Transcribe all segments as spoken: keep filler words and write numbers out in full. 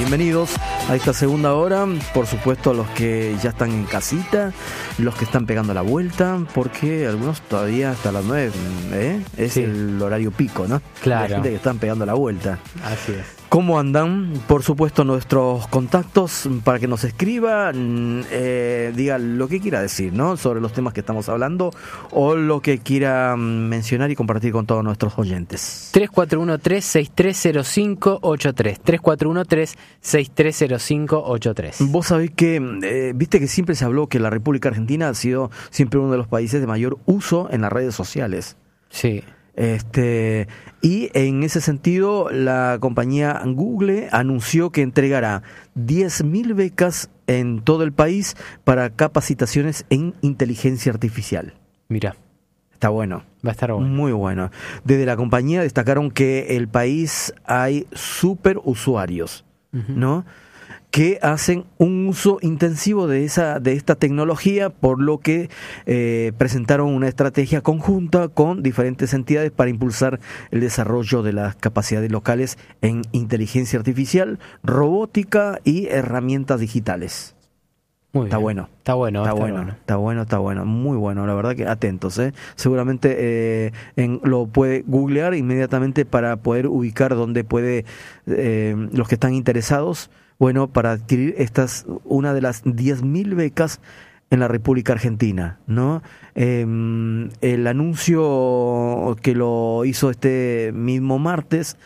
Bienvenidos a esta segunda hora, por supuesto los que ya están en casita, los que están pegando la vuelta, porque algunos todavía hasta las nueve, ¿eh? Es sí. El horario pico, ¿no? Claro. La gente que están pegando la vuelta. Así es. ¿Cómo andan? Por supuesto nuestros contactos para que nos escriba, eh, diga lo que quiera decir, ¿no? Sobre los temas que estamos hablando o lo que quiera mencionar y compartir con todos nuestros oyentes. tres cuatro uno tres, seis tres cero cinco ocho tres tres cuatro uno tres, seis tres cero cinco ocho tres. Vos sabés que, eh, viste que siempre se habló que la República Argentina ha sido siempre uno de los países de mayor uso en las redes sociales. Sí. Este, y en ese sentido, la compañía Google anunció que entregará diez mil becas en todo el país para capacitaciones en inteligencia artificial. Mira. Está bueno. Va a estar bueno. Muy bueno. Desde la compañía destacaron que el país hay super usuarios, uh-huh. ¿no? que hacen un uso intensivo de esa de esta tecnología, por lo que eh, presentaron una estrategia conjunta con diferentes entidades para impulsar el desarrollo de las capacidades locales en inteligencia artificial, robótica y herramientas digitales. Muy está bien. bueno. Está bueno, está está bueno, bueno. Está bueno, está bueno. Muy bueno, la verdad que atentos, ¿eh? Seguramente eh, en, lo puede googlear inmediatamente para poder ubicar dónde puede, eh, los que están interesados, bueno, para adquirir estas, una de las diez mil becas en la República Argentina, ¿no? Eh, el anuncio que lo hizo este mismo martes,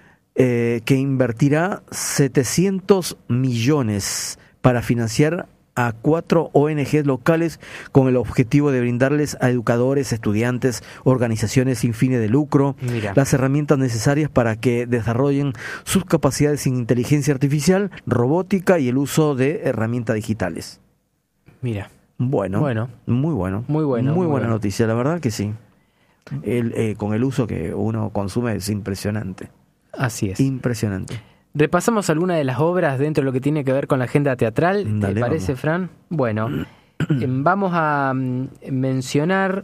eh, que invertirá setecientos millones para financiar a cuatro O N Ges locales con el objetivo de brindarles a educadores, estudiantes, organizaciones sin fines de lucro, Mira. las herramientas necesarias para que desarrollen sus capacidades en inteligencia artificial, robótica y el uso de herramientas digitales. Mira. Bueno, bueno. muy bueno. Muy bueno. Muy, muy buena bueno. noticia, la verdad que sí. El, eh, con el uso que uno consume es impresionante. Así es. Impresionante. Repasamos algunas de las obras dentro de lo que tiene que ver con la agenda teatral. Dale, ¿Te parece, vamos. Fran? Bueno, eh, vamos a um, mencionar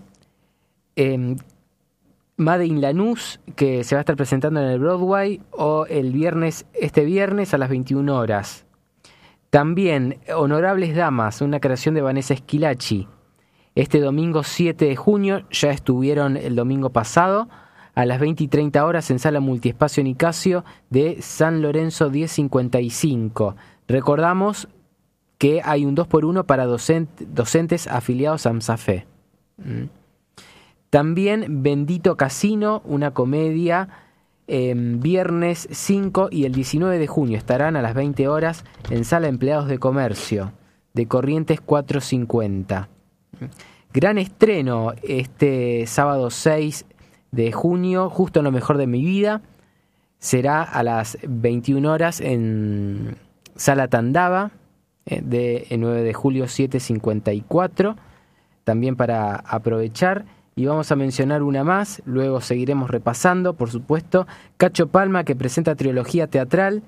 eh, Made in Lanús, que se va a estar presentando en el Broadway, o el viernes, este viernes a las veintiuna horas. También Honorables Damas, una creación de Vanessa Schillaci. Este domingo siete de junio, ya estuvieron el domingo pasado, a las veinte y treinta horas en Sala Multiespacio Nicasio de San Lorenzo diez cincuenta y cinco. Recordamos que hay un dos por uno para docente, docentes afiliados a AMSAFE. ¿Mm? También Bendito Casino, una comedia, eh, viernes cinco y el diecinueve de junio estarán a las veinte horas en Sala Empleados de Comercio de Corrientes cuatrocientos cincuenta. Gran estreno este sábado seis de junio, Justo en lo mejor de mi vida, será a las veintiuna horas en Sala Tandava eh, de el nueve de julio siete cincuenta y cuatro, también para aprovechar. Y vamos a mencionar una más, luego seguiremos repasando, por supuesto, Cacho Palma, que presenta trilogía teatral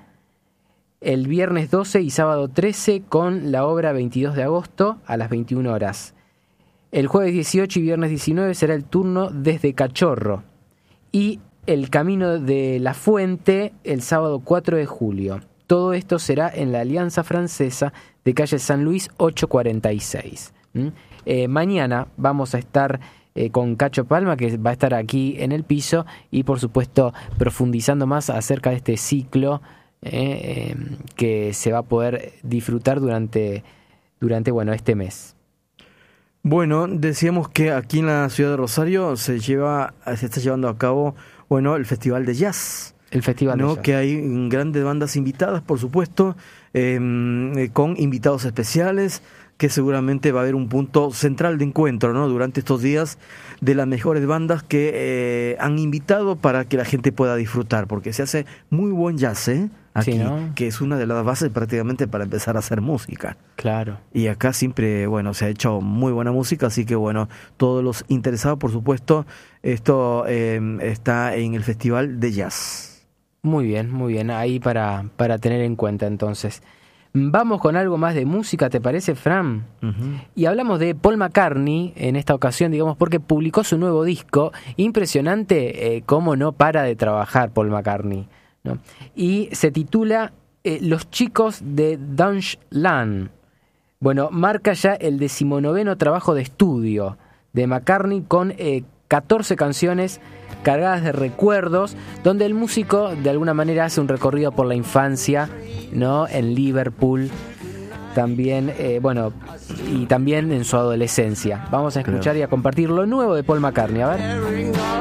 el viernes doce y sábado trece con la obra veintidós de agosto a las veintiuna horas. El jueves dieciocho y viernes diecinueve será el turno Desde Cachorro. Y El Camino de la Fuente el sábado cuatro de julio. Todo esto será en la Alianza Francesa de calle San Luis ochocientos cuarenta y seis. ¿Mm? Eh, mañana vamos a estar eh, con Cacho Palma, que va a estar aquí en el piso, y por supuesto profundizando más acerca de este ciclo eh, eh, que se va a poder disfrutar durante, durante bueno, este mes. Bueno, decíamos que aquí en la ciudad de Rosario se lleva, se está llevando a cabo, bueno, el Festival de Jazz. El Festival ¿no? de Jazz. Que hay grandes bandas invitadas, por supuesto, eh, con invitados especiales, que seguramente va a haber un punto central de encuentro, ¿no? Durante estos días, de las mejores bandas que eh, han invitado para que la gente pueda disfrutar, porque se hace muy buen jazz, ¿eh? Aquí, sí, ¿no? Que es una de las bases prácticamente para empezar a hacer música. Claro. Y acá siempre, bueno, se ha hecho muy buena música, así que bueno, todos los interesados, por supuesto, esto eh, está en el Festival de Jazz. Muy bien, muy bien, ahí para, para tener en cuenta entonces. Vamos con algo más de música, ¿te parece, Fran? Uh-huh. Y hablamos de Paul McCartney en esta ocasión, digamos, porque publicó su nuevo disco. Impresionante eh, cómo no para de trabajar Paul McCartney, ¿no? Y se titula eh, Los chicos de Dunge Land. Bueno, marca ya el decimonoveno trabajo de estudio de McCartney con eh, catorce canciones cargadas de recuerdos, donde el músico de alguna manera hace un recorrido por la infancia, ¿no? En Liverpool, también, eh, bueno, y también en su adolescencia. Vamos a escuchar Creo. y a compartir lo nuevo de Paul McCartney, a ver.